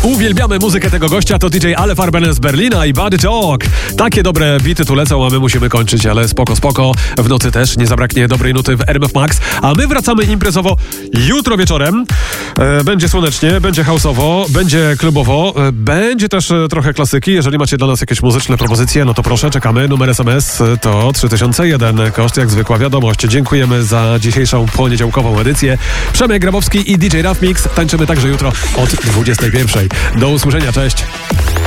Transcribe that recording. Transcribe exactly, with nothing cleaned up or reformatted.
Uwielbiamy muzykę tego gościa, to D J Ale Farben z Berlina i Body Talk. Takie dobre bity tu lecą, a my musimy kończyć, ale spoko, spoko. W nocy też nie zabraknie dobrej nuty w R M F Max, a my wracamy imprezowo jutro wieczorem. E, będzie słonecznie, będzie house'owo, będzie klubowo, e, będzie też e, trochę klasyki. Jeżeli macie dla nas jakieś muzyczne propozycje, no to proszę, czekamy. Numer S M S to trzy tysiące jeden. Koszt jak zwykła wiadomość. Dziękujemy za dzisiejszą poniedziałkową edycję. Przemek Grabowski i D J Raf Mix tańczymy także jutro od dwudziestej pierwszej. Do usłyszenia, cześć!